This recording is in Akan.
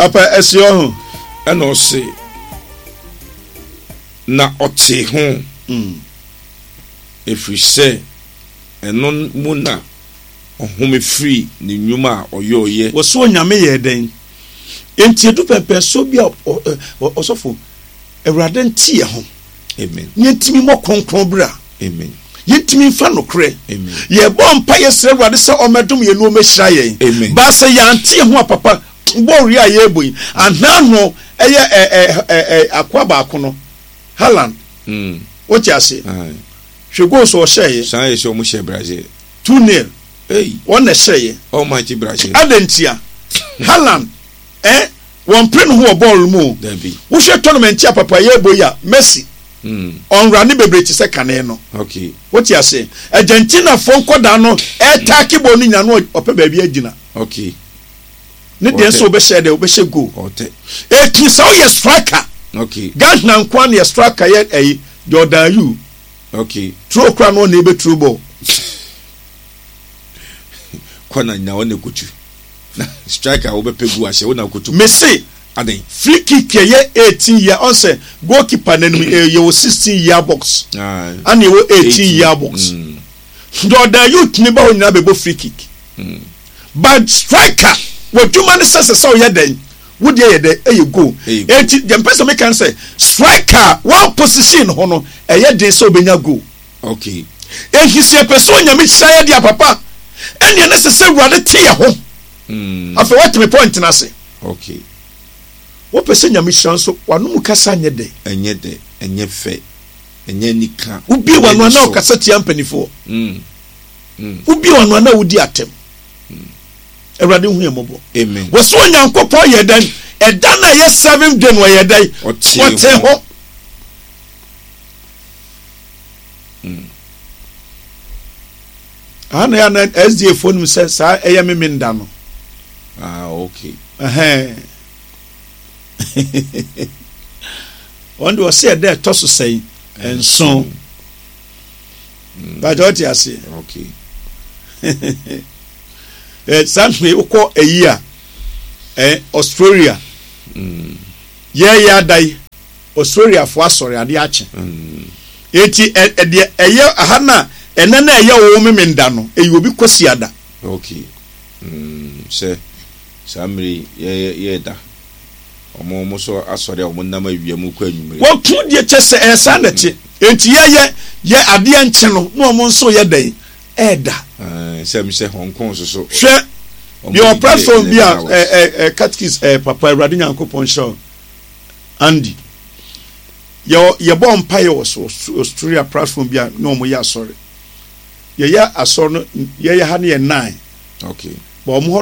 Papa esio ɛna ɔse na ɔte ho ɛfiri sɛ ɛno mu na ɔhome firi ne nnwuma a ɔyɛ wɔso nyame yɛ den enti edu pɛpɛ so bi a ɔsɔfo awurade nti yɛ ho amen yɛntimi mɔ kronkron bra amen yɛntimi mfa nokorɛ amen yɛbɔ mpa yɛsrɛ awurade sɛ ɔmɛdom yɛ no ɔmɛhyira yɛn amen ba sɛ yɛante yɛ ho a papa bɔɔre a yɛbɔ yi anaa no ɛyɛ akwa baako no Haaland wote ase hwɛ goal so ɔhyɛeɛ saa yɛ sɛ ɔmo hyɛ Brazil 2-0 wɔn na hyɛeɛ ɔmo Brazil adantia Haaland wɔn pere no ho wɔ bɔɔl mu wohwɛ tournament a papa yɛbɔ yi a Messi ɔnwura ne bebree te sɛ kane no wote ase Argentina fo nkɔdaa no ɛtaake bɔ no nya no ɔpɛ baabi agyina ne deɛ nso wobɛhyɛ dɛ wobɛhyɛ goal ɛti sɛ woyɛ striker Ghana nkwa ne yɛ striker yɛ ɛyi Jordan Ayew turo kora no na ɛbɛturo bɔ kɔna nya wɔn na kutu na striker wobɛpɛ gu ahyɛ wɔn na kutu Messi aden free kick yɛ 18 year on say goalkeeper nanim yɛ 16 year box and yɛ 18 year box Jordan Ayew tini ba ho nyina bɛbɔ free kick but striker wɔdwuma ne sɛ ɔyɛ den wodi yɛ dɛ ɛyɛ goal enti the person make can say striker one position ho no ɛyɛ den sɛ obenya goal ehisi person nyame hyɛ yɛ dia papa ɛne ne sɛ awurade te yɛ ho afɛ what me point na se wo pese nyame hyɛ nso wano mu kasa nyɛ dɛ ɛnyɛ fɛ ɛnyɛ nika ubi wano na okasa tia mpanifo ubi wano na wodi atem awurade hu yɛ mɔbɔ amen wɔso nyankopɔn yɛ dan ɛda na yɛ 7 day no yɛ dan ɔte ho ana ya na SDA phone mu sɛ saa ɛyɛ me nda no on do say there to so say enso but what you say something uko eyi a Australia ya dai Australia fo asori ade ache eti eye ahana enana eye wo memenda no eyi obi kosi ada se samri ye da omo so asori omo nam awiam ko anwumre wo tu de chese esa na che enti ye ade enche no no omo so ye dai eda se Hong Kong so hwe your platform bia catechist papa Awurade Nyankopɔn show Andy ye bo mpa ye Australia platform bia no mo ya sorry ye asoro no ye ha ne ye 9 but